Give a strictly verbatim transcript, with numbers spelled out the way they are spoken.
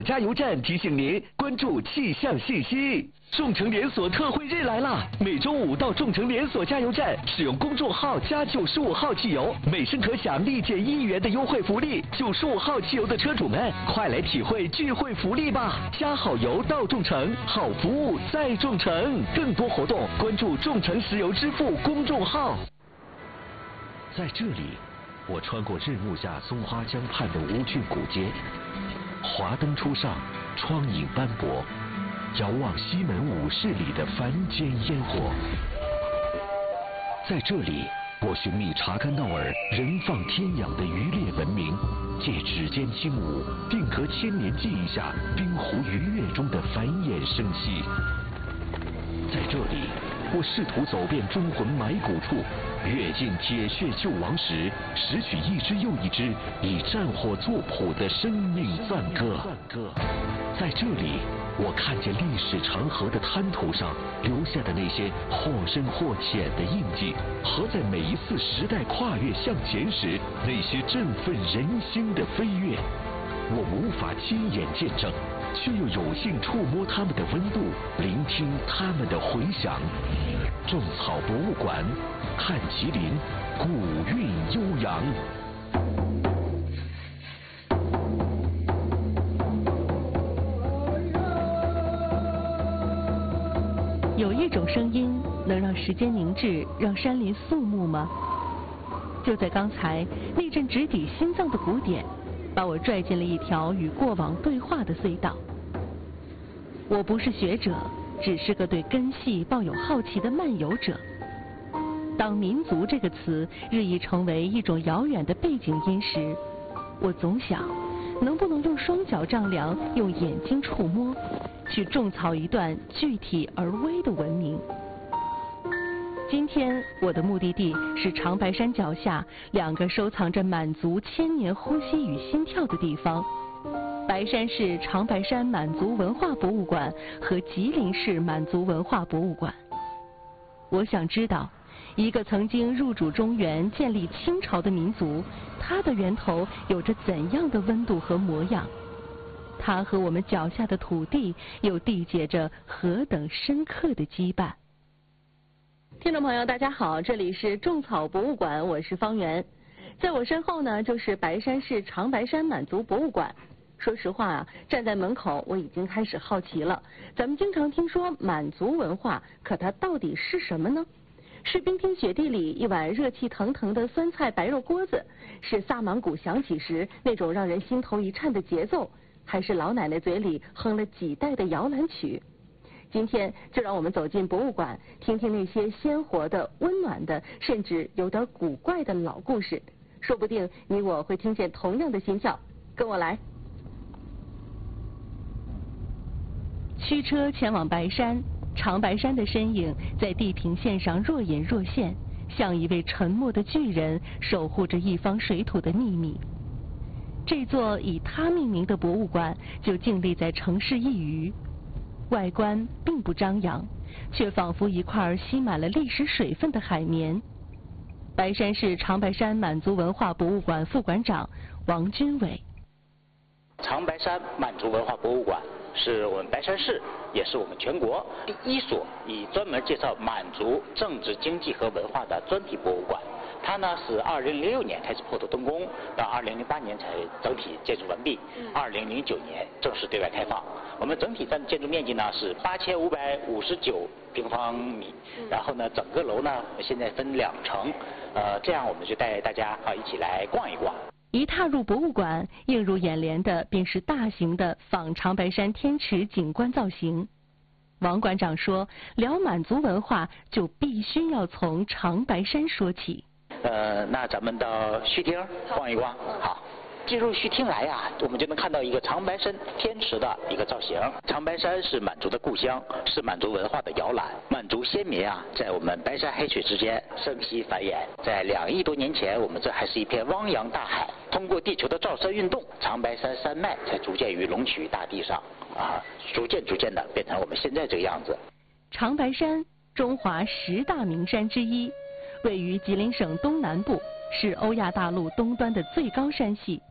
加油站提醒您关注气象信息。众诚连锁特惠日来啦！每周五到众诚连锁加油站使用公众号加九十五号汽油，每升可享立减一元的优惠福利。九十五号汽油的车主们，快来体会聚会福利吧！加好油到众诚，好服务在众诚。更多活动关注众诚石油支付公众号。在这里，我穿过日暮下松花江畔的吴郡古街，华灯初上，窗影斑驳。遥望西门武士里的凡间烟火，在这里，我寻觅查干闹尔人放天养的渔猎文明，借指尖轻舞，定格千年记忆下冰湖鱼跃中的繁衍生息。在这里，我试图走遍忠魂埋骨处，跃进铁血救亡时，拾取一支又一支以战火作谱的生命赞歌。在这里，我看见历史长河的滩涂上留下的那些或深或浅的印记，和在每一次时代跨越向前时那些振奋人心的飞跃。我无法亲眼见证，却又有幸触摸它们的温度，聆听它们的回响。种草博物馆，看麒麟，古韵悠扬。 有一种声音能让时间凝滞，让山林肃穆吗？就在刚才，那阵直抵心脏的鼓点，把我拽进了一条与过往对话的隧道。我不是学者，只是个对根系抱有好奇的漫游者。当民族这个词日益成为一种遥远的背景音时，我总想，能不能用双脚丈量，用眼睛触摸，去种草一段具体而微的文明。今天我的目的地是长白山脚下两个收藏着满族千年呼吸与心跳的地方，白山市长白山满族文化博物馆和吉林市满族文化博物馆。我想知道，一个曾经入主中原、建立清朝的民族，它的源头有着怎样的温度和模样？它和我们脚下的土地又缔结着何等深刻的羁绊？听众朋友，大家好，这里是种草博物馆，我是方圆。在我身后呢，就是白山市长白山满族博物馆。说实话啊，站在门口我已经开始好奇了。咱们经常听说满族文化，可它到底是什么呢？是冰天雪地里一碗热气腾腾的酸菜白肉锅子，是萨满鼓响起时那种让人心头一颤的节奏，还是老奶奶嘴里哼了几代的摇篮曲？今天就让我们走进博物馆，听听那些鲜活的、温暖的，甚至有点古怪的老故事。说不定你我会听见同样的心跳。跟我来。驱车前往白山，长白山的身影在地平线上若隐若现，像一位沉默的巨人，守护着一方水土的秘密。这座以它命名的博物馆就静立在城市一隅，外观并不张扬，却仿佛一块吸满了历史水分的海绵。白山市长白山满族文化博物馆副馆长王军伟。 长白山满族文化博物馆是我们白山市，也是我们全国第一所以专门介绍满族政治、经济和文化的专题博物馆。它呢是二零零六年开始破土动工，到二零零八年才整体建筑完毕，二零零九年正式对外开放。我们整体占建筑面积呢是八千五百五十九平方米，然后呢整个楼呢现在分两层，呃，这样我们就带大家啊一起来逛一逛。 一踏入博物馆，映入眼帘的便是大型的仿长白山天池景观造型。王馆长说，聊满族文化就必须要从长白山说起。 呃，那咱们到虚厅逛一逛。好，进入虚厅来呀、啊，我们就能看到一个长白山天池的一个造型。长白山是满族的故乡，是满族文化的摇篮。满族先民啊，在我们白山黑水之间生息繁衍。在两亿多年前，我们这还是一片汪洋大海。通过地球的造山运动，长白山山脉才逐渐于隆起于大地上，啊，逐渐逐渐的变成我们现在这个样子。 长白山，中华十大名山之一。位于吉林省东南部，是欧亚大陆东端的最高山系。